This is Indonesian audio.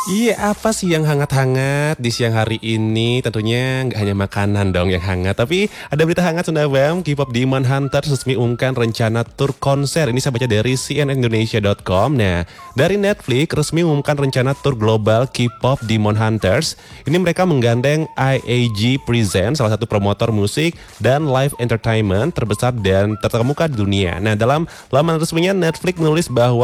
Iya, apa sih yang hangat-hangat di siang hari ini? Tentunya nggak hanya makanan dong yang hangat, tapi ada berita hangat Sunda Bam. K-pop Demon Hunters resmi umumkan rencana tur konser. Ini saya baca dari cnnindonesia.com. Nah, dari Netflix resmi umumkan rencana tur global K-pop Demon Hunters. Ini mereka menggandeng IAG Presents, salah satu promotor musik dan live entertainment terbesar dan terkemuka di dunia. Nah, dalam laman resminya Netflix menulis bahwa